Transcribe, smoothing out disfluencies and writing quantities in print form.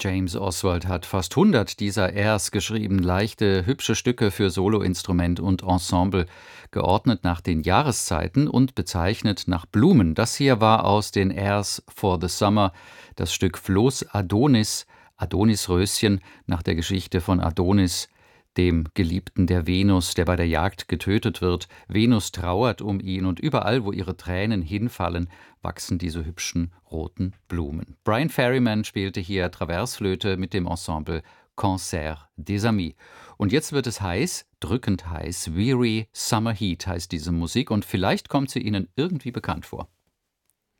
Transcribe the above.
James Oswald hat fast 100 dieser Airs geschrieben, leichte, hübsche Stücke für Soloinstrument und Ensemble, geordnet nach den Jahreszeiten und bezeichnet nach Blumen. Das hier war aus den Airs for the Summer, das Stück Floß Adonis, Adonisröschen, nach der Geschichte von Adonis, dem Geliebten der Venus, der bei der Jagd getötet wird. Venus trauert um ihn und überall, wo ihre Tränen hinfallen, wachsen diese hübschen roten Blumen. Brian Ferryman spielte hier Traversflöte mit dem Ensemble Concert des Amis. Und jetzt wird es heiß, drückend heiß. Weary Summer Heat heißt diese Musik und vielleicht kommt sie Ihnen irgendwie bekannt vor.